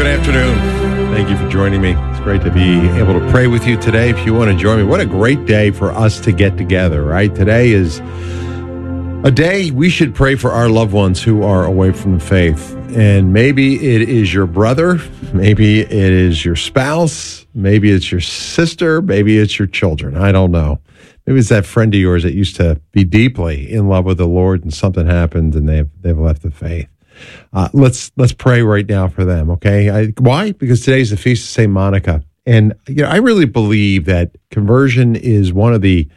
good afternoon. Thank you for joining me. It's great to be able to pray with you today. If you want to join me, what a great day for us to get together, right? Today is a day we should pray for our loved ones who are away from the faith. And maybe it is your brother, maybe it is your spouse, maybe it's your sister, maybe it's your children. I don't know. Maybe it's that friend of yours that used to be deeply in love with the Lord and something happened and they've left the faith. Let's pray right now for them, okay? Why? Because today's the feast of St. Monica. And I really believe that conversion is one of the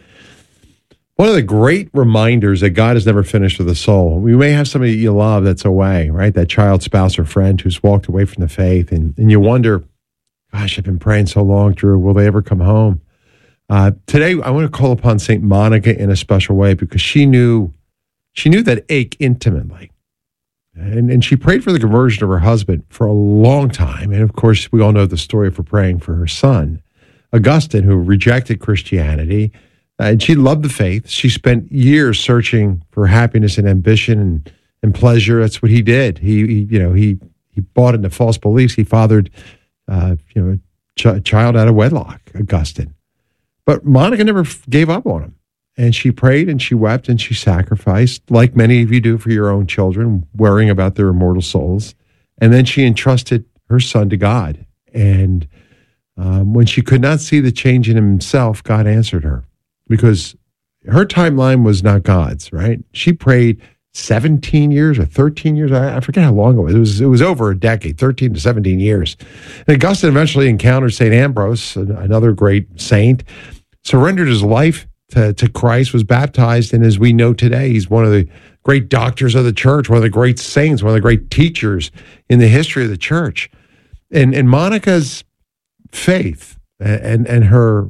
great reminders that God is never finished with a soul. We may have somebody you love that's away, right? That child, spouse, or friend who's walked away from the faith. And you wonder, gosh, I've been praying so long, Drew, will they ever come home? Today, I want to call upon St. Monica in a special way because she knew that ache intimately. And she prayed for the conversion of her husband for a long time. And of course, we all know the story of her praying for her son, Augustine, who rejected Christianity. And she loved the faith. She spent years searching for happiness and ambition and pleasure. That's what he did. He bought into false beliefs. He fathered, a child out of wedlock, Augustine. But Monica never gave up on him. And she prayed and she wept and she sacrificed, like many of you do for your own children, worrying about their immortal souls. And then she entrusted her son to God. And when she could not see the change in himself, God answered her because her timeline was not God's, right? She prayed 17 years or 13 years. I forget how long it was. It was over a decade, 13 to 17 years. And Augustine eventually encountered St. Ambrose, another great saint, surrendered his life to Christ, was baptized, and as we know today, he's one of the great doctors of the church, one of the great saints, one of the great teachers in the history of the church. And Monica's faith and her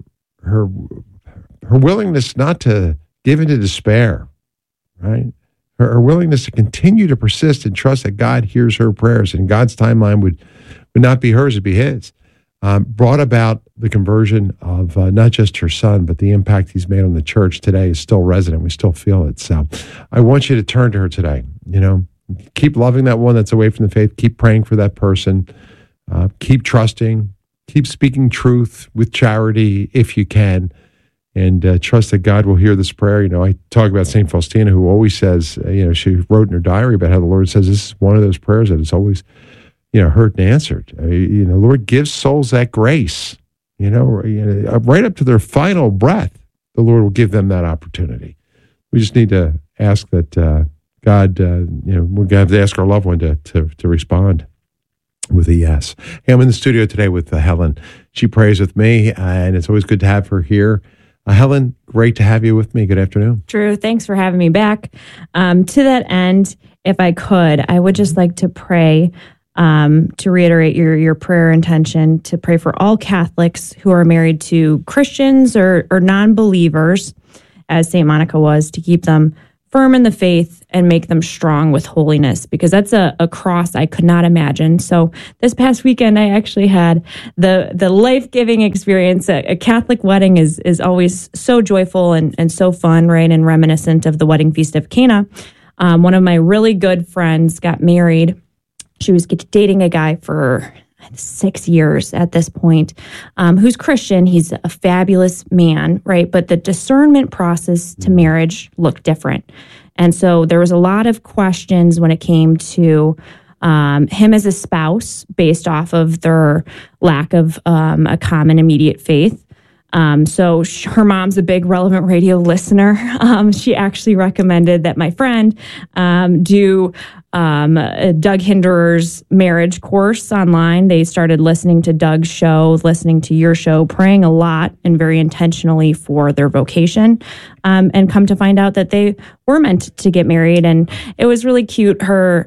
willingness not to give into despair, right? Her willingness to continue to persist and trust that God hears her prayers and God's timeline would not be hers, it'd be his. Brought about the conversion of not just her son, but the impact he's made on the church today is still resident. We still feel it. So I want you to turn to her today. Keep loving that one that's away from the faith. Keep praying for that person. Keep trusting. Keep speaking truth with charity if you can. And trust that God will hear this prayer. I talk about St. Faustina, who always says, she wrote in her diary about how the Lord says this is one of those prayers that is always heard and answered. Lord gives souls that grace, right up to their final breath, the Lord will give them that opportunity. We just need to ask that God, we have to ask our loved one to respond with a yes. Hey, I'm in the studio today with Helen. She prays with me, and it's always good to have her here. Helen, great to have you with me. Good afternoon. Drew, thanks for having me back. To that end, if I could, I would just like to pray to reiterate your prayer intention to pray for all Catholics who are married to Christians or non-believers, as St. Monica was, to keep them firm in the faith and make them strong with holiness, because that's a cross I could not imagine. So this past weekend, I actually had the life-giving experience. A Catholic wedding is always so joyful and so fun, right, and reminiscent of the wedding feast of Cana. One of my really good friends got married. She was dating a guy for 6 years at this point, who's Christian. He's a fabulous man, right? But the discernment process to marriage looked different. And so there was a lot of questions when it came to him as a spouse based off of their lack of a common immediate faith. So her mom's a big Relevant Radio listener. She actually recommended that my friend do Doug Hinderer's marriage course online. They started listening to Doug's show, listening to your show, praying a lot and very intentionally for their vocation, and come to find out that they were meant to get married. And it was really cute.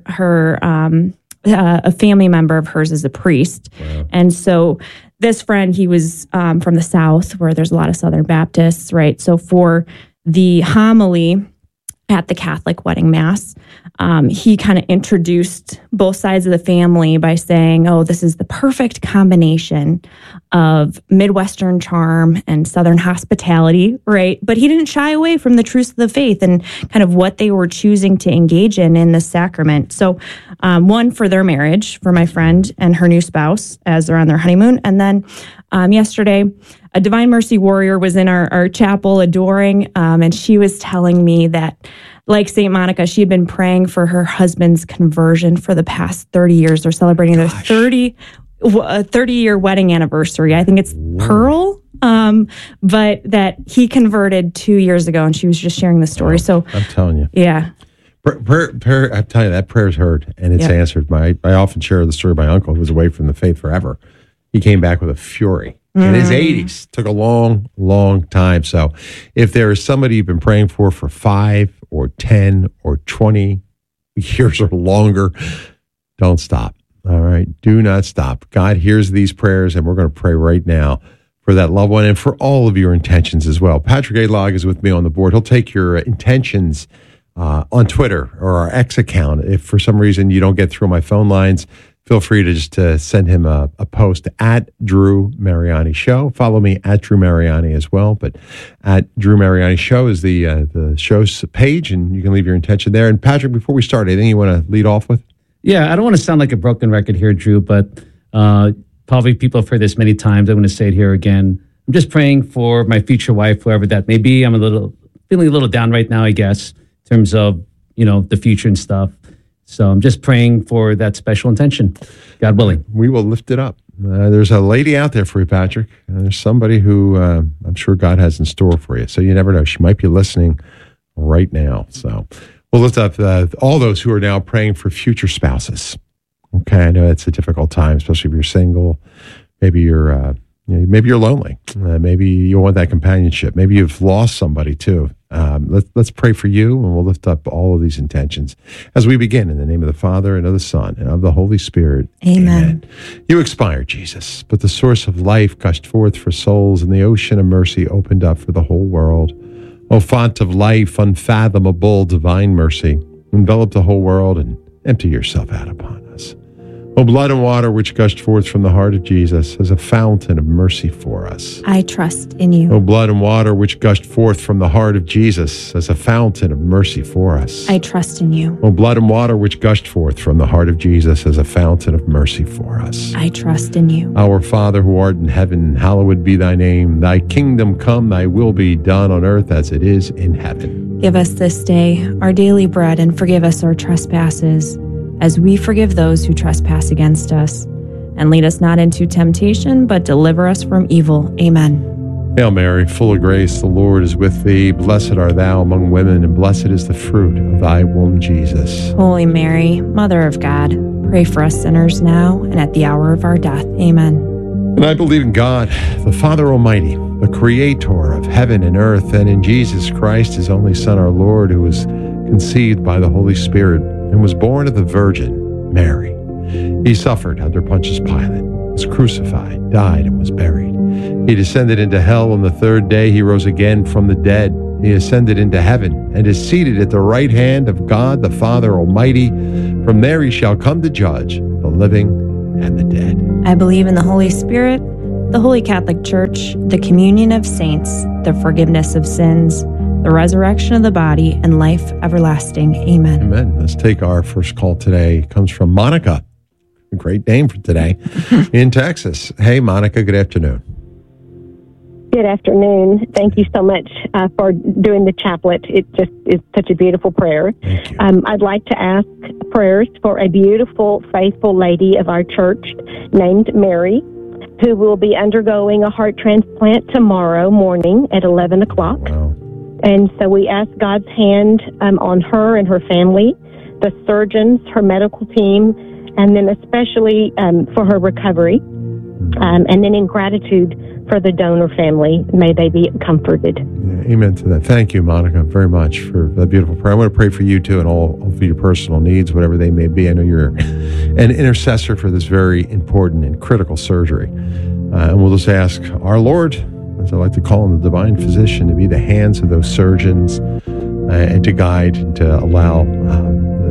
A family member of hers is a priest. Wow. And so this friend, he was from the South, where there's a lot of Southern Baptists, right? So for the homily at the Catholic wedding mass, he kind of introduced both sides of the family by saying, oh, this is the perfect combination of Midwestern charm and Southern hospitality, right? But he didn't shy away from the truths of the faith and kind of what they were choosing to engage in the sacrament. So one, for their marriage, for my friend and her new spouse as they're on their honeymoon. And then yesterday, a Divine Mercy warrior was in our chapel adoring, and she was telling me that, like St. Monica, she had been praying for her husband's conversion for the past 30 years. They're celebrating their 30-year wedding anniversary. I think it's Pearl, but that he converted 2 years ago, and she was just sharing the story. So I'm telling you. Yeah. Prayer, I'm telling you, that prayer is heard, and it's answered. I often share the story of my uncle who was away from the faith forever. He came back with a fury. In his 80s. Took a long, long time. So if there is somebody you've been praying for 5 or 10 or 20 years or longer, don't stop. All right? Do not stop. God hears these prayers, and we're going to pray right now for that loved one and for all of your intentions as well. Patrick A-Log is with me on the board. He'll take your intentions on Twitter or our X account. If for some reason you don't get through my phone lines, feel free to just send him a post at Drew Mariani Show. Follow me at Drew Mariani as well. But at Drew Mariani Show is the show's page, and you can leave your intention there. And Patrick, before we start, anything you want to lead off with? Yeah, I don't want to sound like a broken record here, Drew, but probably people have heard this many times. I'm going to say it here again. I'm just praying for my future wife, whoever that may be. I'm feeling a little down right now, I guess, in terms of, the future and stuff. So I'm just praying for that special intention, God willing. We will lift it up. There's a lady out there for you, Patrick. There's somebody who I'm sure God has in store for you. So you never know. She might be listening right now. So we'll lift up all those who are now praying for future spouses. Okay, I know it's a difficult time, especially if you're single. Maybe you're lonely. Maybe you want that companionship. Maybe you've lost somebody too. Let's pray for you, and we'll lift up all of these intentions as we begin in the name of the Father and of the Son and of the Holy Spirit. Amen. You expired, Jesus, but the source of life gushed forth for souls, and the ocean of mercy opened up for the whole world. O font of life, unfathomable divine mercy, envelop the whole world and empty yourself out upon us. O blood and water which gushed forth from the heart of Jesus as a fountain of mercy for us. I trust in you. O blood and water which gushed forth from the heart of Jesus as a fountain of mercy for us. I trust in you. O blood and water which gushed forth from the heart of Jesus as a fountain of mercy for us. I trust in you. Our Father who art in heaven, hallowed be thy name. Thy kingdom come, thy will be done on earth as it is in heaven. Give us this day our daily bread, and forgive us our trespasses, as we forgive those who trespass against us. And lead us not into temptation, but deliver us from evil. Amen. Hail Mary, full of grace, the Lord is with thee. Blessed art thou among women, and blessed is the fruit of thy womb, Jesus. Holy Mary, Mother of God, pray for us sinners now and at the hour of our death. Amen. And I believe in God, the Father Almighty, the Creator of heaven and earth, and in Jesus Christ, his only Son, our Lord, who was conceived by the Holy Spirit and was born of the Virgin Mary. He suffered under Pontius Pilate, was crucified, died, and was buried. He descended into hell. On the third day he rose again from the dead. He ascended into heaven and is seated at the right hand of God the Father Almighty. From there he shall come to judge the living and the dead. I believe in the Holy Spirit, the Holy Catholic Church, the communion of saints, the forgiveness of sins, the resurrection of the body, and life everlasting. Amen. Amen. Let's take our first call today. It comes from Monica. A great name for today in Texas. Hey, Monica, good afternoon. Good afternoon. Thank you so much for doing the chaplet. It just is such a beautiful prayer. Thank you. I'd like to ask prayers for a beautiful, faithful lady of our church named Mary, who will be undergoing a heart transplant tomorrow morning at 11 o'clock. Wow. And so we ask God's hand on her and her family, the surgeons, her medical team, and then especially for her recovery. And then in gratitude for the donor family, may they be comforted. Yeah, amen to that. Thank you, Monica, very much for that beautiful prayer. I want to pray for you too and all of your personal needs, whatever they may be. I know you're an intercessor for this very important and critical surgery. And we'll just ask our Lord, as I like to call him, the divine physician, to be the hands of those surgeons and to guide and to allow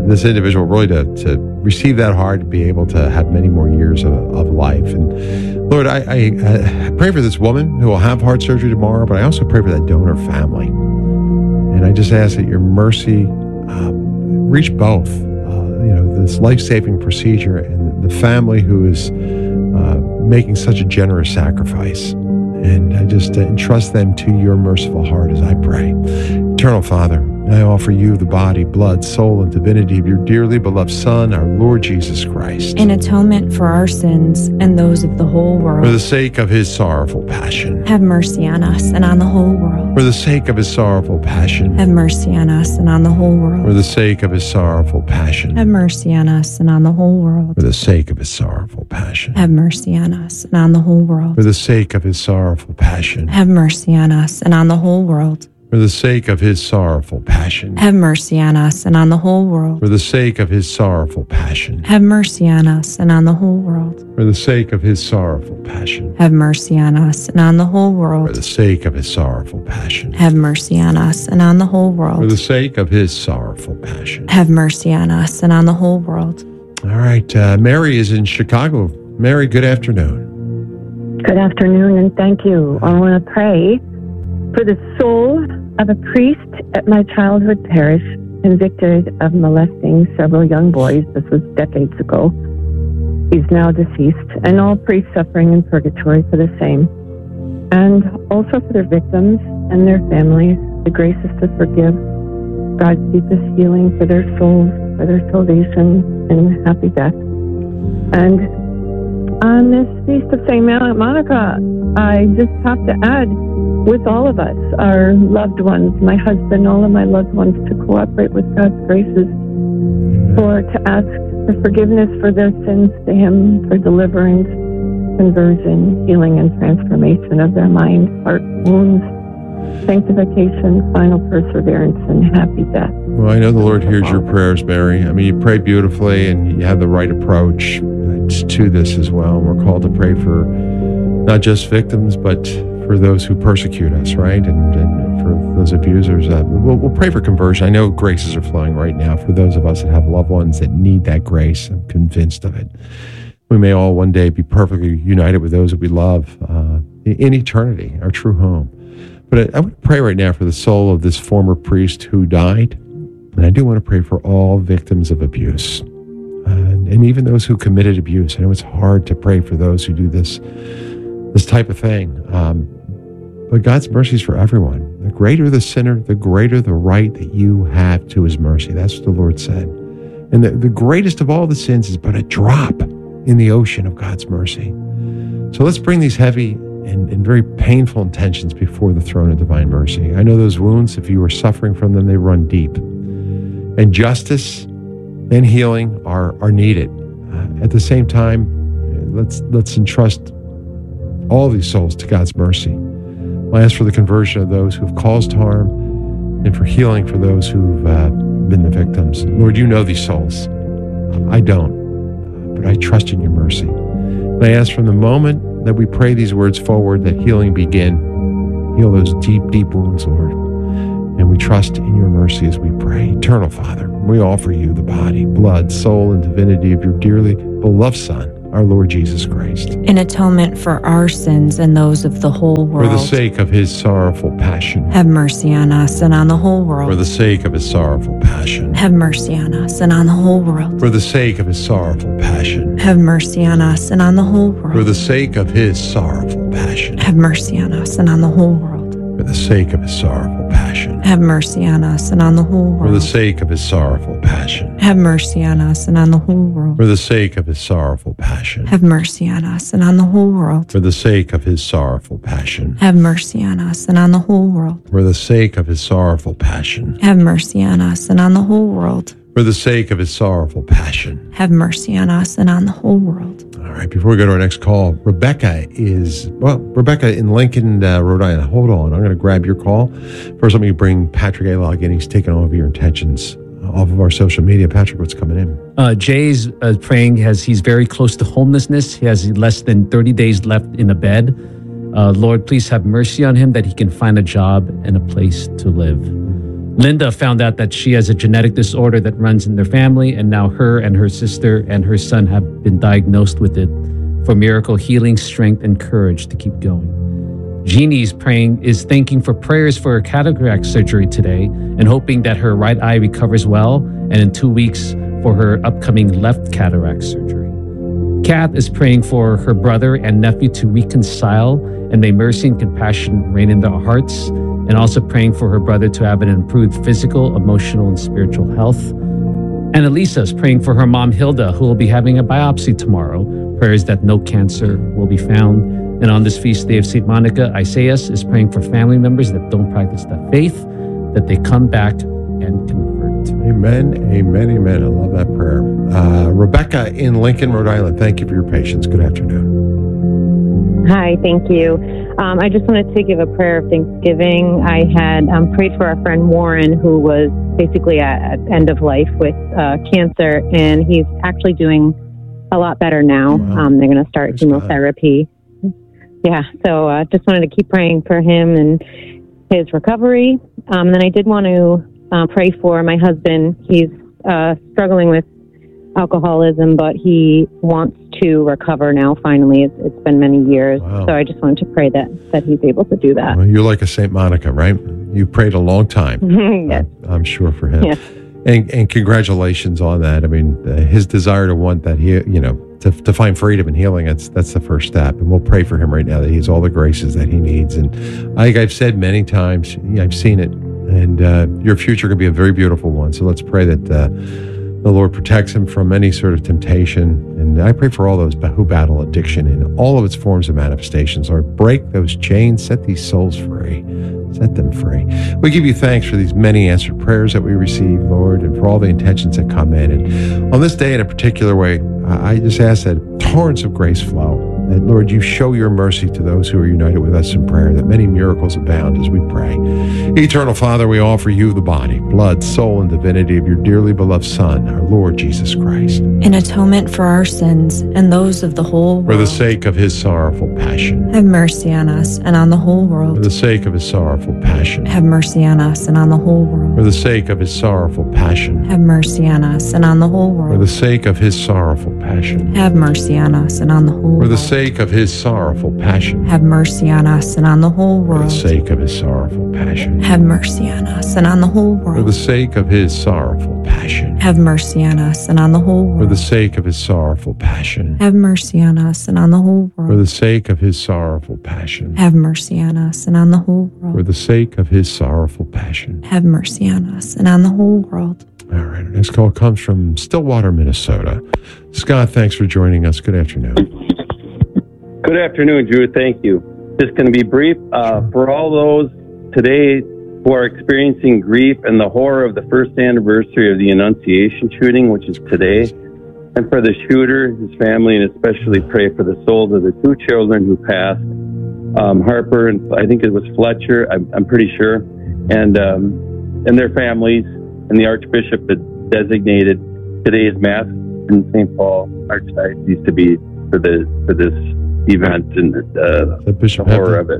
this individual really to receive that heart, to be able to have many more years of life. And Lord, I pray for this woman who will have heart surgery tomorrow, but I also pray for that donor family. And I just ask that your mercy reach both, this life-saving procedure and the family who is making such a generous sacrifice. And I just entrust them to your merciful heart as I pray. Eternal Father, I offer you the body, blood, soul, and divinity of your dearly beloved Son, our Lord Jesus Christ. In atonement for our sins and those of the whole world. For the sake of his sorrowful passion. Have mercy on us and on the whole world. For the sake of his sorrowful passion. Have mercy on us and on the whole world. For the sake of his sorrowful passion. Have mercy on us and on the whole world. For the sake of his sorrowful passion. Have mercy on us and on the whole world. For the sake of his sorrowful passion. Have mercy on us and on the whole world. For the sake of his sorrowful passion. Have mercy on us and on the whole world. For the sake of his sorrowful passion. Have mercy on us and on the whole world. For the sake of his sorrowful passion. Have mercy on us and on the whole world. For the sake of his sorrowful passion. Have mercy on us and on the whole world. For the sake of his sorrowful passion. Have mercy on us and on the whole world. All right, Mary is in Chicago. Mary, good afternoon. Good afternoon, and thank you. I want to pray for the soul of a priest at my childhood parish convicted of molesting several young boys. This was decades ago. He's now deceased, and all priests suffering in purgatory for the same. And also for their victims and their families, the graces to forgive, God's deepest healing for their souls, for their salvation and happy death. And on this feast of St. Monica, I just have to add, with all of us, our loved ones, my husband, all of my loved ones, to cooperate with God's graces, to ask for forgiveness for their sins to Him, for deliverance, conversion, healing, and transformation of their mind, heart, wounds, sanctification, final perseverance, and happy death. Well, I know the Lord hears your prayers, Mary. I mean, you pray beautifully and you have the right approach to this as well. We're called to pray for not just victims, but for those who persecute us, right? And for those abusers. We'll pray for conversion. I know graces are flowing right now for those of us that have loved ones that need that grace. I'm convinced of it. We may all one day be perfectly united with those that we love in eternity, our true home. But I want to pray right now for the soul of this former priest who died. And I do want to pray for all victims of abuse. And even those who committed abuse. I know it's hard to pray for those who do this type of thing. But God's mercy is for everyone. The greater the sinner, the greater the right that you have to his mercy. That's what the Lord said. And the greatest of all the sins is but a drop in the ocean of God's mercy. So let's bring these heavy and very painful intentions before the throne of divine mercy. I know those wounds, if you are suffering from them, they run deep. And justice and healing are needed. At the same time, let's entrust all these souls to God's mercy. I ask for the conversion of those who've caused harm and for healing for those who've been the victims. Lord, you know these souls. I don't, but I trust in your mercy. And I ask from the moment that we pray these words forward that healing begin. Heal those deep, deep wounds, Lord. And we trust in your mercy as we pray. Eternal Father, we offer you the body, blood, soul, and divinity of your dearly beloved Son, our Lord Jesus Christ. In atonement for our sins and those of the whole world. For the sake of his sorrowful passion. Have mercy on us and on the whole world. For the sake of his sorrowful passion. Have mercy on us and on the whole world. For the sake of his sorrowful passion. Have mercy on us and on the whole world. For the sake of his sorrowful passion. Have mercy on us and on the whole world. For the sake of his sorrowful passion. Have mercy on us and on the whole world. For the sake of his sorrowful passion. Have mercy on us and on the whole world. For the sake of his sorrowful passion. Have mercy on us and on the whole world. For the sake of his sorrowful passion. Have mercy on us and on the whole world. For the sake of his sorrowful passion. Have mercy on us and on the whole world. For the sake of his sorrowful passion. Have mercy on us and on the whole world. All right, before we go to our next call, Rebecca in Lincoln, Rhode Island. Hold on, I'm going to grab your call. First, let me bring Patrick Alog in. He's taking all of your intentions off of our social media. Patrick, what's coming in? Jay's praying he's very close to homelessness. He has less than 30 days left in a bed. Lord, please have mercy on him that he can find a job and a place to live. Linda found out that she has a genetic disorder that runs in their family, and now her and her sister and her son have been diagnosed with it. For miracle healing, strength, and courage to keep going. Jeannie is thanking for prayers for her cataract surgery today and hoping that her right eye recovers well, and in 2 weeks for her upcoming left cataract surgery. Kath is praying for her brother and nephew to reconcile, and may mercy and compassion reign in their hearts, and also praying for her brother to have an improved physical, emotional, and spiritual health. And Elisa is praying for her mom, Hilda, who will be having a biopsy tomorrow. Prayers that no cancer will be found. And on this feast day of St. Monica, Isaias is praying for family members that don't practice the faith, that they come back and convert. Amen, amen, amen. I love that prayer. Rebecca in Lincoln, Rhode Island, thank you for your patience. Good afternoon. Hi, thank you. I just wanted to give a prayer of thanksgiving. I had prayed for our friend Warren, who was basically at end of life with cancer, and he's actually doing a lot better now. Wow. They're going to start chemotherapy. Yeah, so just wanted to keep praying for him and his recovery. And then I did want to pray for my husband. He's struggling with alcoholism, but he wants to recover now, finally. It's been many years. Wow. So I just wanted to pray that he's able to do that. Well, you're like a St. Monica, right? You prayed a long time. Yes. I'm sure for him. Yes. And congratulations on that. I mean, his desire to want that, to find freedom and healing, that's the first step. And we'll pray for him right now that he has all the graces that he needs. And I think I've said many times, I've seen it, and your future could be a very beautiful one. So let's pray that the Lord protects him from any sort of temptation. And I pray for all those who battle addiction in all of its forms and manifestations. Lord, break those chains, set these souls free. Set them free. We give you thanks for these many answered prayers that we receive, Lord, and for all the intentions that come in. And on this day in a particular way, I just ask that torrents of grace flow. That, Lord, you show your mercy to those who are united with us in prayer, that many miracles abound as we pray. Eternal Father, we offer you the body, blood, soul, and divinity of your dearly beloved Son, our Lord Jesus Christ. In atonement for our sins and those of the whole world. For the sake of his sorrowful passion. Have mercy on us and on the whole world. For the sake of his sorrowful passion. Have mercy on us and on the whole world. For the sake of his sorrowful passion. Have mercy on us and on the whole world. For the sake of his sorrowful passion. Have mercy on us and on the whole world. For the sake of his sorrowful passion. Have mercy on us and on the whole For world. the sake of his sorrowful passion. Have mercy on us and on the whole For world. the sake of his sorrowful passion. Have mercy on us and on the whole For the world. sake of his sorrowful passion. Have mercy on us and on the whole For world. the sake of his sorrowful passion. Have mercy on us and on the whole For world. the sake of his sorrowful passion. Have mercy on us and on the whole world. All right, our next call comes from Stillwater, Minnesota. Scott, thanks for joining us. Good afternoon. Good afternoon, Drew. Thank you. Just going to be brief. For all those today who are experiencing grief and the horror of the first anniversary of the Annunciation shooting, which is today, and for the shooter, his family, and especially pray for the souls of the two children who passed, Harper and I think it was Fletcher, I'm pretty sure, and their families, and the Archbishop that designated today's Mass in St. Paul Archdiocese to be for this event and the Bishop horror of it.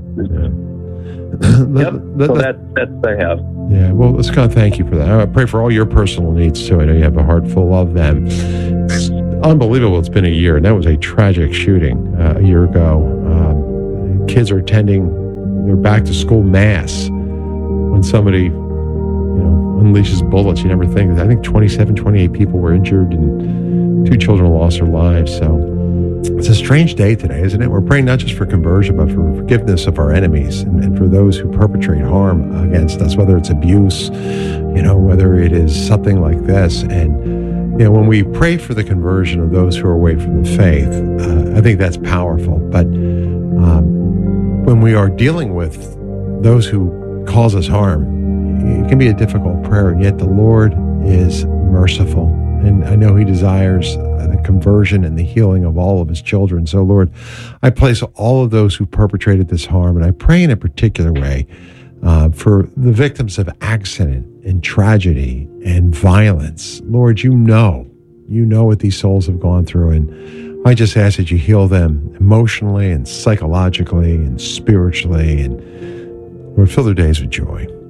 So that's I have. Yeah, well, Scott, thank you for that. I pray for all your personal needs, too. I know you have a heart full of them. It's unbelievable it's been a year, and that was a tragic shooting a year ago. Kids are attending their back-to-school Mass when somebody, unleashes bullets. You never think. I think 27, 28 people were injured, and 2 children lost their lives, so it's a strange day today, isn't it? We're praying not just for conversion, but for forgiveness of our enemies and for those who perpetrate harm against us, whether it's abuse, whether it is something like this. And, when we pray for the conversion of those who are away from the faith, I think that's powerful. But when we are dealing with those who cause us harm, it can be a difficult prayer, and yet the Lord is merciful. And I know he desires the conversion and the healing of all of his children. So, Lord, I place all of those who perpetrated this harm, and I pray in a particular way for the victims of accident and tragedy and violence. Lord, you know what these souls have gone through, and I just ask that you heal them emotionally and psychologically and spiritually, and Lord, fill their days with joy.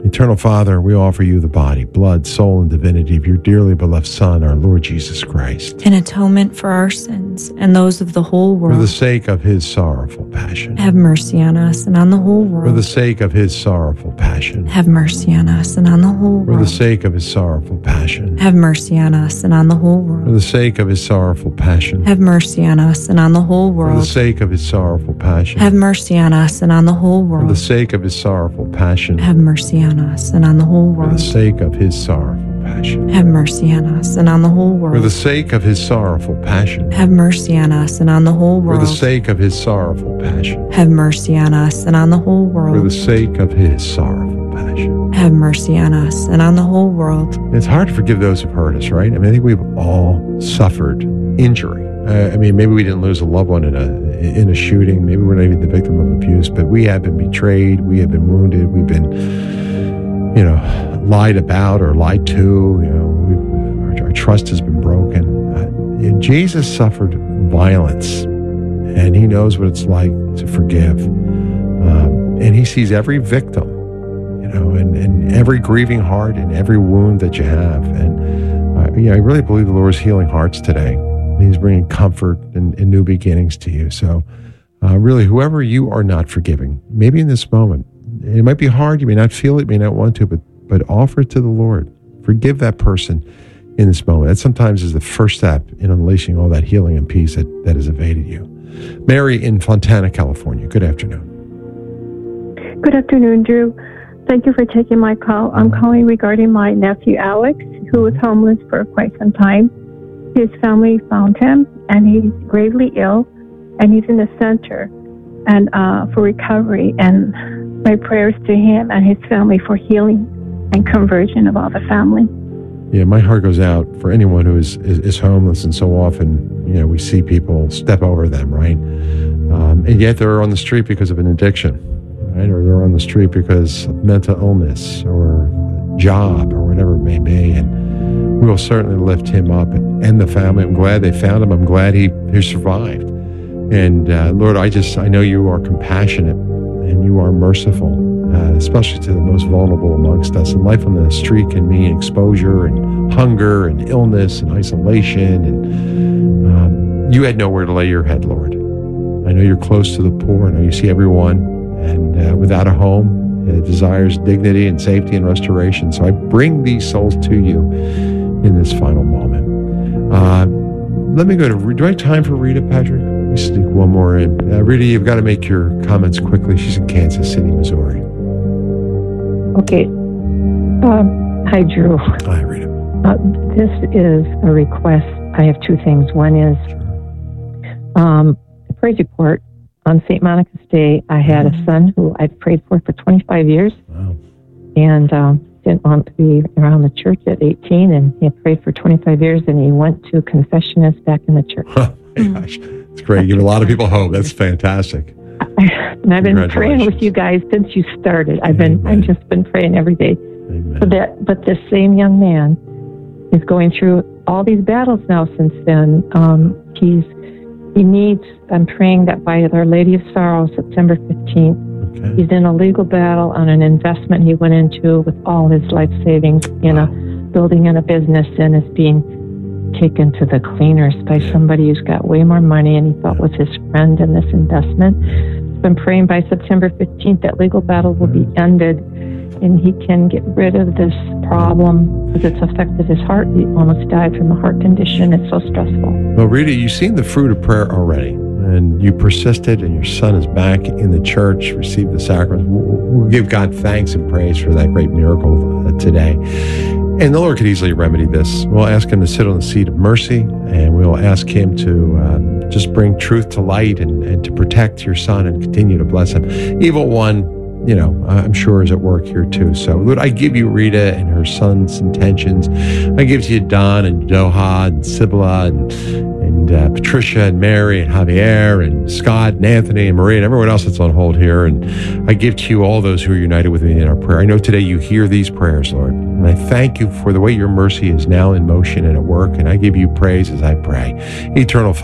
Eternal Father, we offer you the body, blood, soul, and divinity of your dearly beloved Son, our Lord Jesus Christ. In atonement for our sins and those of the whole For world. the sake of his sorrowful passion. Have mercy on us and on the whole world. For the sake of his sorrowful passion. Have mercy on us and on the whole For the world. sake of his sorrowful passion. Have mercy on us and on the whole For world. the sake of his sorrowful passion. Have mercy on us and on the whole For the world. sake of his sorrowful passion. Have mercy on us and on the whole For the world. sake of his sorrowful passion. Have mercy on us and on the whole For the world. sake of his sorrowful passion. Have mercy on us and on the whole For the world. sake of his sorrowful passion. Have mercy on us and on the whole For the world. sake of his sorrowful passion. Have mercy on us and on the whole For the world. sake of his sorrowful passion. Have mercy on us and on the whole world. It's hard to forgive those who've hurt us, right? I mean, I think we've all suffered injury. I mean, maybe we didn't lose a loved one in a shooting. Maybe we're not even the victim of abuse, but we have been betrayed. We have been wounded. We've been, lied about or lied to. Our trust has been broken. Jesus suffered violence, and he knows what it's like to forgive. And he sees every victim, and every grieving heart and every wound that you have. And I really believe the Lord is healing hearts today. He's bringing comfort and new beginnings to you. So really, whoever you are not forgiving, maybe in this moment, it might be hard. You may not feel it, you may not want to, but offer it to the Lord. Forgive that person in this moment. That sometimes is the first step in unleashing all that healing and peace that has evaded you. Mary in Fontana, California. Good afternoon. Good afternoon, Drew. Thank you for taking my call. I'm calling regarding my nephew, Alex, who was homeless for quite some time. His family found him, and he's gravely ill, and he's in the center and for recovery. And my prayers to him and his family for healing and conversion of all the family. Yeah, my heart goes out for anyone who is homeless, and so often, we see people step over them, right? And yet they're on the street because of an addiction, right? Or they're on the street because of mental illness or job or whatever it may be. And we will certainly lift him up and the family. I'm glad they found him. I'm glad he survived. And Lord, I know you are compassionate and you are merciful, especially to the most vulnerable amongst us. And life on the street can mean exposure and hunger and illness and isolation. And you had nowhere to lay your head, Lord. I know you're close to the poor. I know you see everyone. And without a home, it desires dignity and safety and restoration. So I bring these souls to you in this final moment. Let me go to, do I have time for Rita, Patrick? Let me sneak one more in. Rita, you've got to make your comments quickly. She's in Kansas City, Missouri. Okay. Hi, Drew. Hi, Rita. This is a request. I have two things. One is a praise report. On St. Monica's Day, I had a son who I've prayed for 25 years. Wow. And didn't want to be around the church at 18, and he had prayed for 25 years, and he went to confessionist back in the church. Oh, my gosh. It's great. You give a lot of people hope. That's fantastic. And I've been praying with you guys since you started. I've just been praying every day. Amen. But this same young man is going through all these battles now since then. I'm praying that by Our Lady of Sorrows, September 15th, Okay. he's in a legal battle on an investment he went into with all his life savings in a building and a business, and is being taken to the cleaners by somebody who's got way more money and he thought was his friend in this investment. So I'm praying by September 15th that legal battle will be ended and he can get rid of this problem because it's affected his heart. He almost died from a heart condition. It's so stressful. Well, Rita, you've seen the fruit of prayer already, and you persisted, and your son is back in the church, received the sacrament. We'll give God thanks and praise for that great miracle today. And the Lord could easily remedy this. We'll ask him to sit on the seat of mercy, and we'll ask him to just bring truth to light and to protect your son and continue to bless him. Evil one, I'm sure is at work here too. So, Lord, I give you Rita and her son's intentions. I give to you Don and Doha and Sibla and Patricia and Mary and Javier and Scott and Anthony and Maria and everyone else that's on hold here. And I give to you all those who are united with me in our prayer. I know today you hear these prayers, Lord. And I thank you for the way your mercy is now in motion and at work. And I give you praise as I pray. Eternal Father,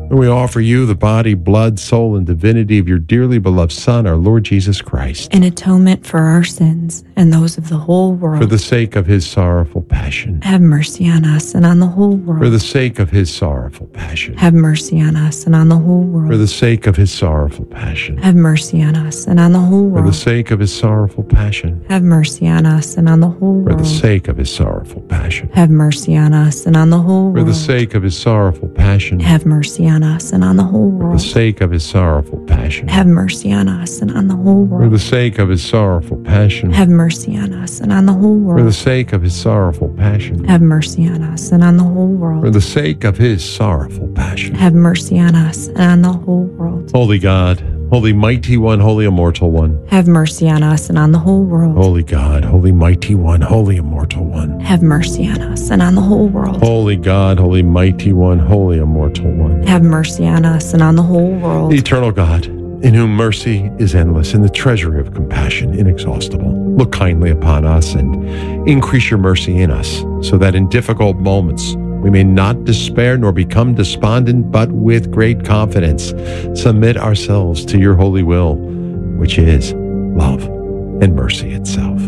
And we offer you the body, blood, soul, and divinity of your dearly beloved Son, our Lord Jesus Christ, in atonement for our sins and those of the whole world. for the sake of his sorrowful passion. Have mercy on us and on the whole world. For the sake of his sorrowful passion. Have mercy on us and on the whole world. For the sake of his sorrowful passion. Have mercy on us and on the whole For world. the sake of his sorrowful passion. Have mercy on us and on the whole For world. the sake of his sorrowful passion. Have mercy on us and on the whole For world. the sake of his sorrowful passion. Have mercy on us and on the whole For the world. sake of his sorrowful passion. Have mercy on us and on the whole For world. the sake of his sorrowful passion. Have mercy on us and on the whole For the world. sake of his sorrowful passion. Have mercy on us and on the whole For world. the sake of his sorrowful passion. Have mercy on us and on the whole world. Holy God, holy mighty one, holy immortal one. Have mercy on us and on the whole world. Holy God, holy mighty one, holy immortal one. Have mercy on us and on the whole world. Holy God, holy mighty one, holy immortal one. Have mercy on us and on the whole world. Eternal God, in whom mercy is endless and the treasury of compassion inexhaustible, look kindly upon us and increase your mercy in us, so that in difficult moments we may not despair nor become despondent, but with great confidence submit ourselves to your holy will, which is love and mercy itself.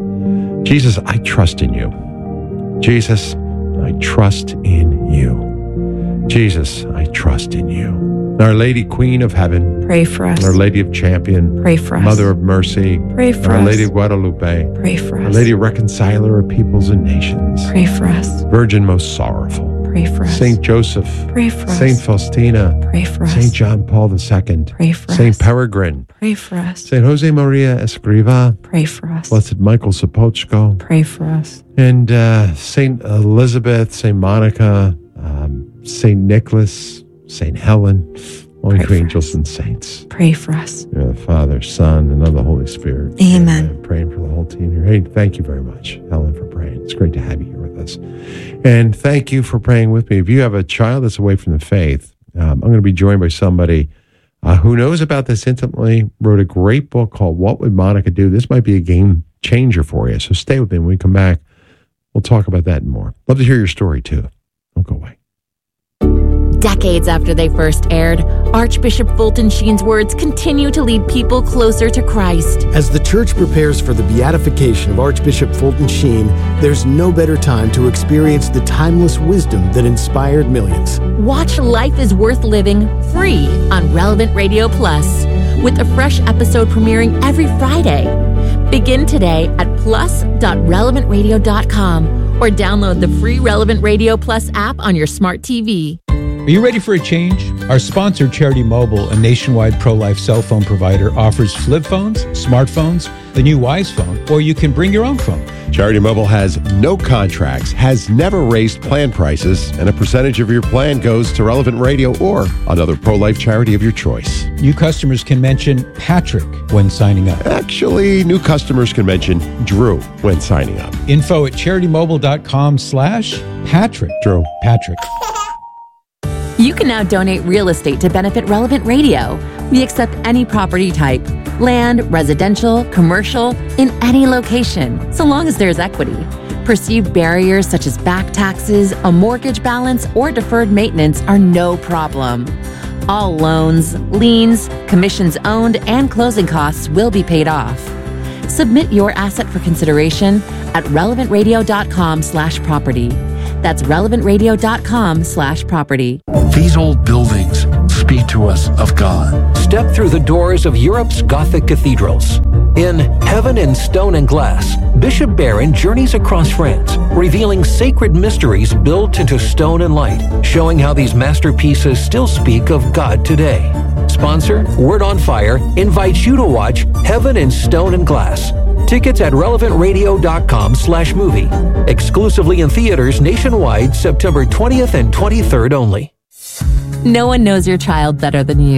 Jesus, I trust in you. Jesus, I trust in you. Jesus, I trust in you. Our Lady Queen of Heaven, Pray for us. Our Lady of Champion, Pray for us. Mother of Mercy, Pray for Our us. Lady of Guadalupe, Pray for Our us. Lady Reconciler of Peoples and Nations, Pray for us. Virgin Most Sorrowful, Pray for us. Saint Joseph, Pray for us. Saint Faustina, Pray for us. Saint John Paul II, Pray for Saint us. Peregrine, Pray for us. Saint Jose Maria Escriva, Pray for us. Blessed Michael Sopochko, Pray for us. and Saint Elizabeth, Saint Monica, Saint Nicholas, Saint Helen, all Pray you for angels us. and saints. Pray for us. In the Father, Son, and of the Holy Spirit. Amen. Praying for the whole team here. Hey, thank you very much, Helen, for praying. It's great to have you here with us. And thank you for praying with me. If you have a child that's away from the faith, I'm going to be joined by somebody who knows about this intimately, wrote a great book called What Would Monica Do? This might be a game changer for you. So stay with me. When we come back, we'll talk about that and more. Love to hear your story too. Don't go away. Decades after they first aired, Archbishop Fulton Sheen's words continue to lead people closer to Christ. As the church prepares for the beatification of Archbishop Fulton Sheen, there's no better time to experience the timeless wisdom that inspired millions. Watch Life is Worth Living free on Relevant Radio Plus, with a fresh episode premiering every Friday. Begin today at plus.relevantradio.com or download the free Relevant Radio Plus app on your smart TV. Are you ready for a change? Our sponsor, Charity Mobile, a nationwide pro-life cell phone provider, offers flip phones, smartphones, the new Wise phone, or you can bring your own phone. Charity Mobile has no contracts, has never raised plan prices, and a percentage of your plan goes to Relevant Radio or another pro-life charity of your choice. New customers can mention Patrick when signing up. Actually, new customers can mention Drew when signing up. Info at CharityMobile.com/Patrick. Drew. Patrick. You can now donate real estate to benefit Relevant Radio. We accept any property type, land, residential, commercial, in any location, so long as there's equity. Perceived barriers such as back taxes, a mortgage balance, or deferred maintenance are no problem. All loans, liens, commissions owned, and closing costs will be paid off. Submit your asset for consideration at relevantradio.com/property. That's relevantradio.com/property. These old buildings speak to us of God. Step through the doors of Europe's Gothic cathedrals. In Heaven in Stone and Glass, Bishop Barron journeys across France, revealing sacred mysteries built into stone and light, showing how these masterpieces still speak of God today. Sponsor, Word on Fire, invites you to watch Heaven in Stone and Glass. Tickets at relevantradio.com/movie. Exclusively in theaters nationwide, September 20th and 23rd only. No one knows your child better than you.